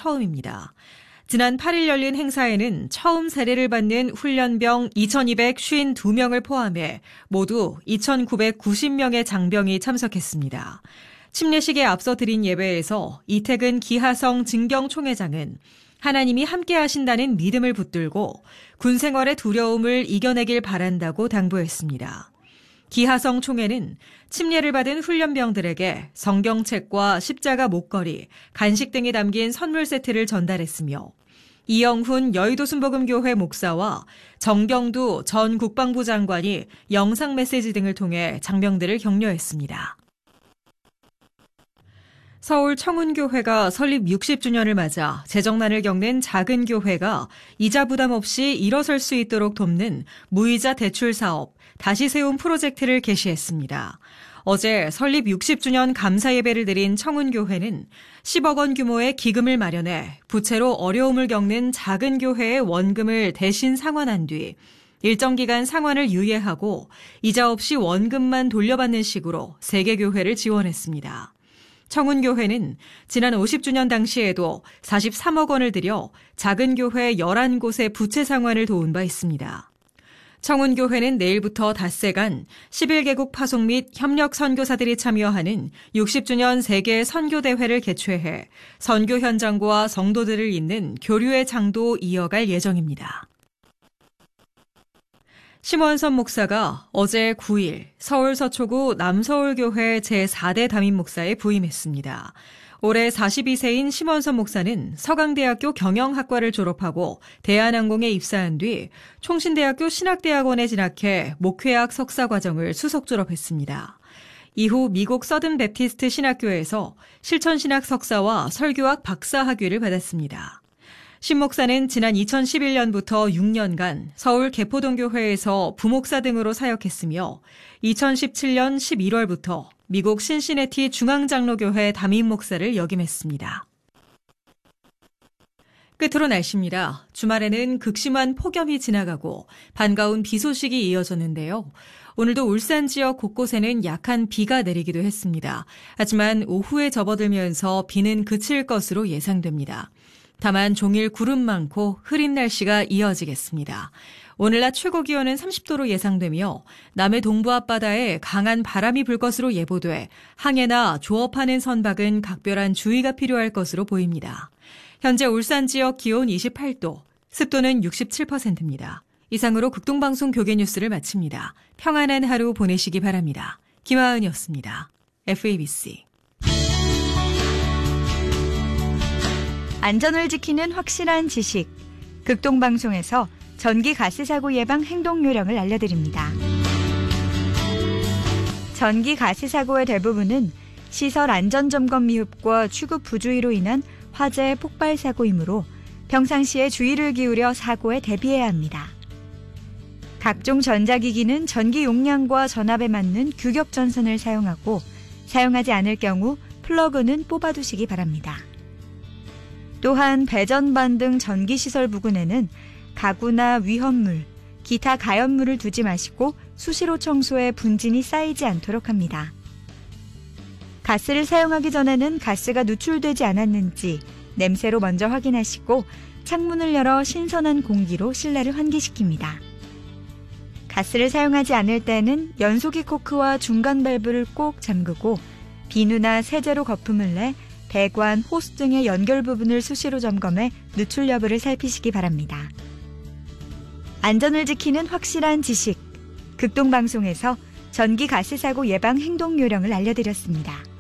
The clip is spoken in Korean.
처음입니다. 지난 8일 열린 행사에는 처음 세례를 받는 훈련병 2,252명을 포함해 모두 2,990명의 장병이 참석했습니다. 침례식에 앞서 드린 예배에서 이태근 기하성 증경총회장은 하나님이 함께 하신다는 믿음을 붙들고 군 생활의 두려움을 이겨내길 바란다고 당부했습니다. 기하성 총회는 침례를 받은 훈련병들에게 성경책과 십자가 목걸이, 간식 등이 담긴 선물 세트를 전달했으며 이영훈 여의도 순복음교회 목사와 정경두 전 국방부 장관이 영상 메시지 등을 통해 장병들을 격려했습니다. 서울 청운교회가 설립 60주년을 맞아 재정난을 겪는 작은 교회가 이자 부담 없이 일어설 수 있도록 돕는 무이자 대출 사업 다시 세움 프로젝트를 개시했습니다. 어제 설립 60주년 감사 예배를 드린 청운교회는 10억 원 규모의 기금을 마련해 부채로 어려움을 겪는 작은 교회의 원금을 대신 상환한 뒤 일정 기간 상환을 유예하고 이자 없이 원금만 돌려받는 식으로 3개 교회를 지원했습니다. 청운교회는 지난 50주년 당시에도 43억 원을 들여 작은 교회 11곳의 부채 상환을 도운 바 있습니다. 청운교회는 내일부터 닷새간 11개국 파송 및 협력 선교사들이 참여하는 60주년 세계 선교대회를 개최해 선교 현장과 성도들을 잇는 교류의 장도 이어갈 예정입니다. 심원선 목사가 어제 9일 서울 서초구 남서울교회 제4대 담임 목사에 부임했습니다. 올해 42세인 심원선 목사는 서강대학교 경영학과를 졸업하고 대한항공에 입사한 뒤 총신대학교 신학대학원에 진학해 목회학 석사 과정을 수석 졸업했습니다. 이후 미국 서든 베프티스트 신학교에서 실천신학 석사와 설교학 박사 학위를 받았습니다. 심 목사는 지난 2011년부터 6년간 서울 개포동교회에서 부목사 등으로 사역했으며 2017년 11월부터 미국 신시내티 중앙장로교회 담임 목사를 역임했습니다. 끝으로 날씨입니다. 주말에는 극심한 폭염이 지나가고 반가운 비 소식이 이어졌는데요. 오늘도 울산 지역 곳곳에는 약한 비가 내리기도 했습니다. 하지만 오후에 접어들면서 비는 그칠 것으로 예상됩니다. 다만 종일 구름 많고 흐린 날씨가 이어지겠습니다. 오늘 낮 최고 기온은 30도로 예상되며 남해 동부 앞바다에 강한 바람이 불 것으로 예보돼 항해나 조업하는 선박은 각별한 주의가 필요할 것으로 보입니다. 현재 울산 지역 기온 28도, 습도는 67%입니다. 이상으로 극동방송 교계뉴스를 마칩니다. 평안한 하루 보내시기 바랍니다. 김하은이었습니다. FABC. 안전을 지키는 확실한 지식. 극동방송에서 전기 가스 사고 예방 행동 요령을 알려드립니다. 전기 가스 사고의 대부분은 시설 안전점검 미흡과 취급 부주의로 인한 화재 폭발 사고이므로 평상시에 주의를 기울여 사고에 대비해야 합니다. 각종 전자기기는 전기 용량과 전압에 맞는 규격 전선을 사용하고 사용하지 않을 경우 플러그는 뽑아두시기 바랍니다. 또한 배전반 등 전기시설 부근에는 가구나 위험물, 기타 가연물을 두지 마시고 수시로 청소해 분진이 쌓이지 않도록 합니다. 가스를 사용하기 전에는 가스가 누출되지 않았는지 냄새로 먼저 확인하시고 창문을 열어 신선한 공기로 실내를 환기시킵니다. 가스를 사용하지 않을 때는 연소기 코크와 중간 밸브를 꼭 잠그고 비누나 세제로 거품을 내 배관, 호스 등의 연결 부분을 수시로 점검해 누출 여부를 살피시기 바랍니다. 안전을 지키는 확실한 지식. 극동방송에서 전기 가스 사고 예방 행동 요령을 알려드렸습니다.